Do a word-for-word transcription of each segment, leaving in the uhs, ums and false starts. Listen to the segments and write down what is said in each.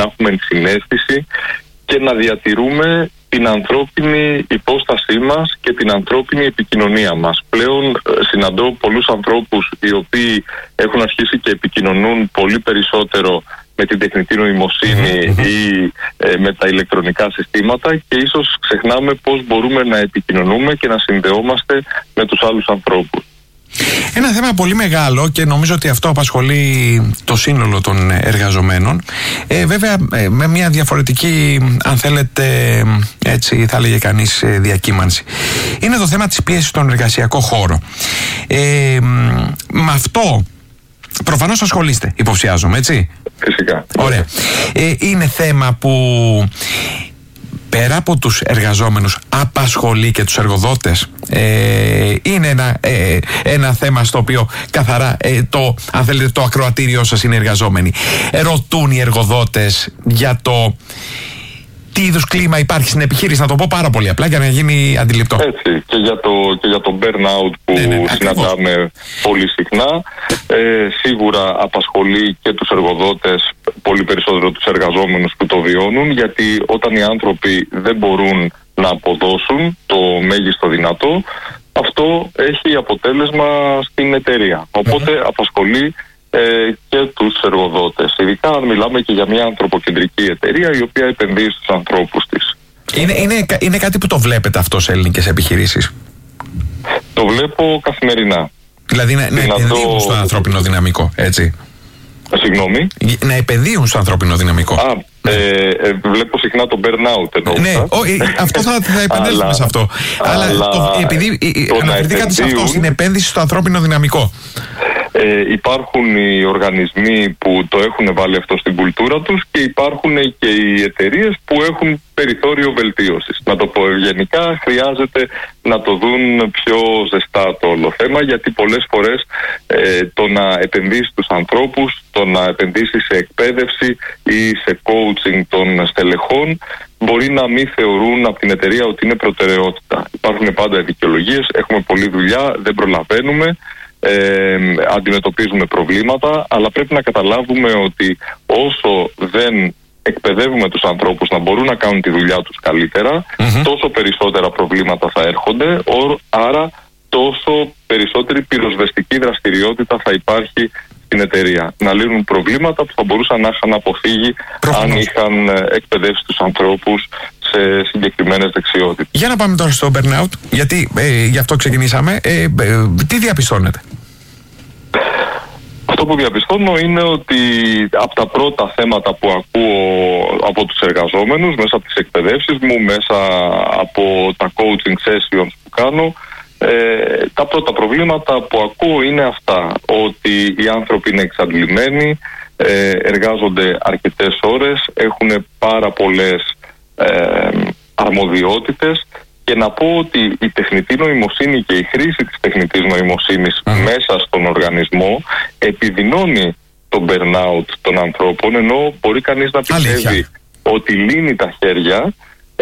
να έχουμε ενσυναίσθηση και να διατηρούμε την ανθρώπινη υπόστασή μας και την ανθρώπινη επικοινωνία μας. Πλέον συναντώ πολλούς ανθρώπους οι οποίοι έχουν αρχίσει και επικοινωνούν πολύ περισσότερο με την τεχνητή νοημοσύνη ή ε, με τα ηλεκτρονικά συστήματα και ίσως ξεχνάμε πώς μπορούμε να επικοινωνούμε και να συνδεόμαστε με τους άλλους ανθρώπους. Ένα θέμα πολύ μεγάλο και νομίζω ότι αυτό απασχολεί το σύνολο των εργαζομένων, ε, βέβαια ε, με μια διαφορετική, αν θέλετε, έτσι θα λέγε κανείς, ε, διακύμανση. Είναι το θέμα της πίεσης στον εργασιακό χώρο. Ε, με αυτό προφανώς ασχολείστε, υποψιάζομαι, έτσι. Φυσικά. Ωραία. Ε, είναι θέμα που πέρα από τους εργαζόμενους απασχολεί και τους εργοδότες. Ε, είναι ένα, ε, ένα θέμα στο οποίο καθαρά ε, το, αν θέλετε, το ακροατήριό σας είναι εργαζόμενοι. Ρωτούν οι εργοδότες για το τι είδους κλίμα υπάρχει στην επιχείρηση, να το πω πάρα πολύ απλά για να γίνει αντιληπτό. Έτσι, και για το, και για το burnout που ναι, ναι, συναντάμε ακριβώς πολύ συχνά. Ε, σίγουρα απασχολεί και τους εργοδότες, πολύ περισσότερο τους εργαζόμενους που το βιώνουν, γιατί όταν οι άνθρωποι δεν μπορούν να αποδώσουν το μέγιστο δυνατό, αυτό έχει αποτέλεσμα στην εταιρεία. Οπότε mm-hmm. απασχολεί Ε, και τους εργοδότες, ειδικά αν μιλάμε και για μια ανθρωποκεντρική εταιρεία η οποία επενδύει στους ανθρώπους της. Είναι, είναι, είναι κάτι που το βλέπετε αυτό σε ελληνικές επιχειρήσεις? Το βλέπω καθημερινά. Δηλαδή να, να επενδύουν στο ανθρώπινο δυναμικό, έτσι. Συγγνώμη. Να επενδύουν στο ανθρώπινο δυναμικό. Α, ναι. ε, ε, βλέπω συχνά το burnout εδώ. Ναι, ό, ε, αυτό θα, θα επενδύσουμε σε αυτό. Αλλά, αλλά το, επειδή αναφερθήκατε σε αυτό, στην επένδυση στο ανθρώπινο δυναμικό. Ε, υπάρχουν οι οργανισμοί που το έχουν βάλει αυτό στην κουλτούρα τους και υπάρχουν και οι εταιρείες που έχουν περιθώριο βελτίωσης. Να το πω ευγενικά, χρειάζεται να το δουν πιο ζεστά το όλο θέμα, γιατί πολλές φορές ε, το να επενδύσει στους ανθρώπους, το να επενδύσει σε εκπαίδευση ή σε coaching των στελεχών μπορεί να μην θεωρούν από την εταιρεία ότι είναι προτεραιότητα. Υπάρχουν πάντα δικαιολογίες, έχουμε πολλή δουλειά, δεν προλαβαίνουμε. Ε, αντιμετωπίζουμε προβλήματα, αλλά πρέπει να καταλάβουμε ότι όσο δεν εκπαιδεύουμε τους ανθρώπους να μπορούν να κάνουν τη δουλειά τους καλύτερα, mm-hmm. τόσο περισσότερα προβλήματα θα έρχονται, άρα τόσο περισσότερη πυροσβεστική δραστηριότητα θα υπάρχει στην εταιρεία. Να λύνουν προβλήματα που θα μπορούσαν να είχαν αποφύγει Προφανώς. αν είχαν εκπαιδεύσει τους ανθρώπους σε συγκεκριμένες δεξιότητες. Για να πάμε τώρα στο burnout, γιατί ε, γι' αυτό ξεκινήσαμε. Ε, ε, τι διαπιστώνετε? Αυτό που διαπιστώνω είναι ότι από τα πρώτα θέματα που ακούω από τους εργαζόμενους, μέσα από τις εκπαιδεύσεις μου, μέσα από τα coaching sessions που κάνω, ε, τα πρώτα προβλήματα που ακούω είναι αυτά, ότι οι άνθρωποι είναι εξαντλημένοι, ε, εργάζονται αρκετές ώρες, έχουν πάρα πολλές ε, αρμοδιότητες, και να πω ότι η τεχνητή νοημοσύνη και η χρήση της τεχνητής νοημοσύνης mm. μέσα στον οργανισμό επιδεινώνει το burnout των ανθρώπων, ενώ μπορεί κανείς να πιστεύει ότι λύνει τα χέρια.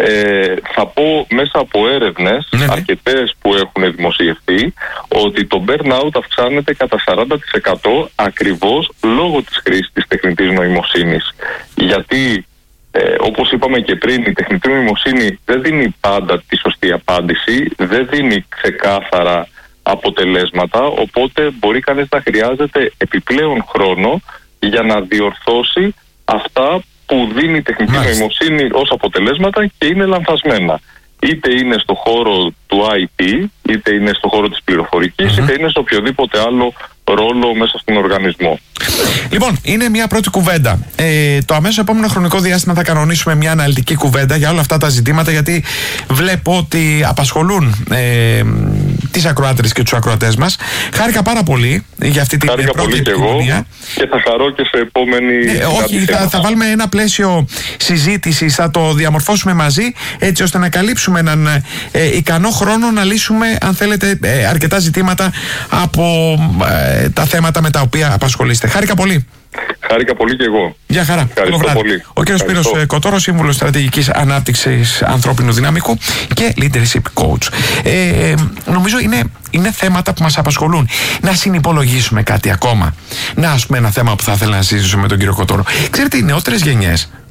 Ε, θα πω μέσα από έρευνες ναι, ναι. αρκετές που έχουν δημοσιευτεί ότι το burnout αυξάνεται κατά σαράντα τοις εκατό ακριβώς λόγω της χρήσης της τεχνητής νοημοσύνης. Γιατί Ε, όπως είπαμε και πριν, η τεχνητή νοημοσύνη δεν δίνει πάντα τη σωστή απάντηση, δεν δίνει ξεκάθαρα αποτελέσματα, οπότε μπορεί κανείς να χρειάζεται επιπλέον χρόνο για να διορθώσει αυτά που δίνει η τεχνητή Μάλιστα. νοημοσύνη ως αποτελέσματα και είναι λανθασμένα. Είτε είναι στο χώρο του άι τι, είτε είναι στο χώρο της πληροφορικής, mm-hmm. είτε είναι σε οποιοδήποτε άλλο ρόλο μέσα στον οργανισμό. Λοιπόν, είναι μια πρώτη κουβέντα. Ε, το αμέσως επόμενο χρονικό διάστημα θα κανονίσουμε μια αναλυτική κουβέντα για όλα αυτά τα ζητήματα, γιατί βλέπω ότι απασχολούν ε, τις ακροάτρες και τους ακροατές μας. Χάρηκα πάρα πολύ για αυτή την Χάρηκα πρώτη πολύ επικοινωνία. Και, και θα χαρώ και σε επόμενη ε, Όχι, θα, θα βάλουμε ένα πλαίσιο συζήτησης, θα το διαμορφώσουμε μαζί, έτσι ώστε να καλύψουμε έναν ε, ικανό χρόνο να λύσουμε, αν θέλετε, ε, αρκετά ζητήματα από ε, τα θέματα με τα οποία απασχολείστε. Χάρηκα πολύ. Χάρηκα πολύ και εγώ. Γεια χαρά. Καλό βράδυ. Πολύ. Ο κύριος Σπύρος Κοτώρος, σύμβουλος στρατηγικής ανάπτυξης ανθρώπινου δυναμικού και leadership coach. Ε, νομίζω είναι, είναι θέματα που μας απασχολούν. Να συνυπολογίσουμε κάτι ακόμα. Να, ας πούμε, ένα θέμα που θα ήθελα να συζητήσουμε με τον κύριο Κοτώρο. Ξέρετε, οι νεότερες γενιές